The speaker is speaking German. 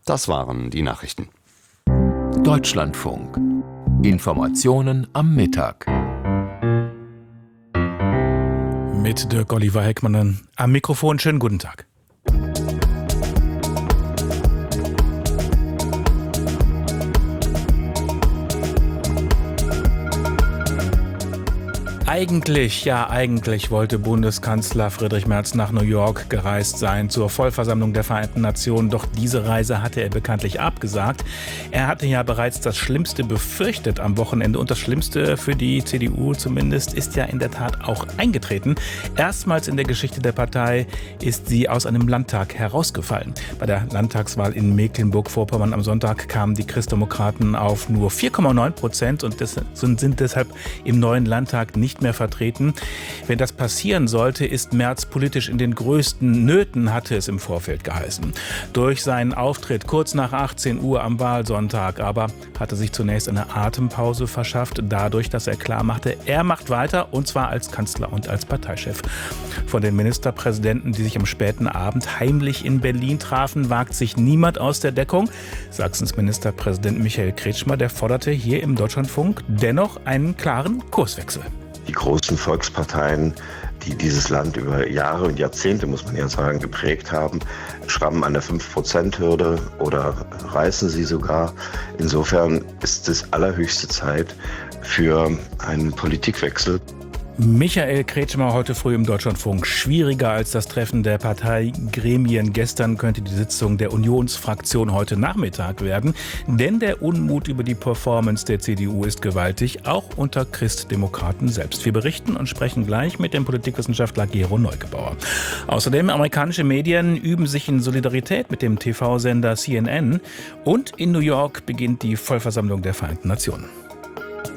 Das waren die Nachrichten. Deutschlandfunk. Informationen am Mittag. Mit Dirk Oliver Heckmann am Mikrofon. Schönen guten Tag. Eigentlich wollte Bundeskanzler Friedrich Merz nach New York gereist sein zur Vollversammlung der Vereinten Nationen. Doch diese Reise hatte er bekanntlich abgesagt. Er hatte ja bereits das Schlimmste befürchtet am Wochenende. Und das Schlimmste für die CDU zumindest ist ja in der Tat auch eingetreten. Erstmals in der Geschichte der Partei ist sie aus einem Landtag herausgefallen. Bei der Landtagswahl in Mecklenburg-Vorpommern am Sonntag kamen die Christdemokraten auf nur 4,9% und sind deshalb im neuen Landtag nicht mehr vertreten. Wenn das passieren sollte, ist Merz politisch in den größten Nöten, hatte es im Vorfeld geheißen. Durch seinen Auftritt kurz nach 18 Uhr am Wahlsonntag aber hatte sich zunächst eine Atempause verschafft, dadurch, dass er klar machte, er macht weiter, und zwar als Kanzler und als Parteichef. Von den Ministerpräsidenten, die sich am späten Abend heimlich in Berlin trafen, wagt sich niemand aus der Deckung. Sachsens Ministerpräsident Michael Kretschmer, der forderte hier im Deutschlandfunk dennoch einen klaren Kurswechsel. Die großen Volksparteien, die dieses Land über Jahre und Jahrzehnte, muss man ja sagen, geprägt haben, schrammen an der 5%-Hürde oder reißen sie sogar. Insofern ist es allerhöchste Zeit für einen Politikwechsel. Michael Kretschmer heute früh im Deutschlandfunk. Schwieriger als das Treffen der Parteigremien gestern könnte die Sitzung der Unionsfraktion heute Nachmittag werden. Denn der Unmut über die Performance der CDU ist gewaltig, auch unter Christdemokraten selbst. Wir berichten und sprechen gleich mit dem Politikwissenschaftler Gero Neugebauer. Außerdem amerikanische Medien üben sich in Solidarität mit dem TV-Sender CNN. Und in New York beginnt die Vollversammlung der Vereinten Nationen.